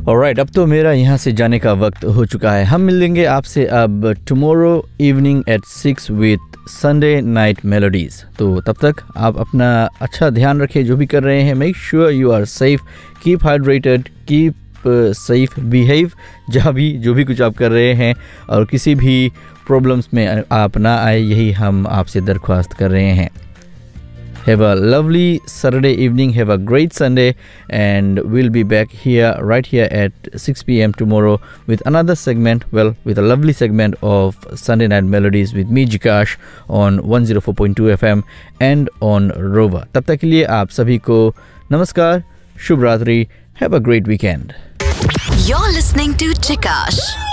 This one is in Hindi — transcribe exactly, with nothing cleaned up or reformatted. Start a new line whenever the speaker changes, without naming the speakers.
ऑलराइट, अब तो मेरा यहाँ से जाने का वक्त हो चुका है। हम मिलेंगे आपसे अब tomorrow evening eight six with Sunday night melodies. तो तब तक आप अपना अच्छा ध्यान रखें जो भी कर रहे हैं। Make sure you are safe, keep hydrated, keep safe, behave जहाँ भी जो भी कुछ आप कर रहे हैं, और किसी भी प्रॉब्लम्स में आप ना आए, यही हम आपसे दरख्वास्त कर रहे हैं। Have a lovely Saturday evening, have a great Sunday, and we'll be back here right here at six p.m. tomorrow with another segment, well, with a lovely segment of Sunday Night Melodies with me Jikash on one oh four point two F M and on Rova. तब तक के लिए आप सभी को नमस्कार, शुभ रात्रि, have a great weekend.
You're listening to Jikash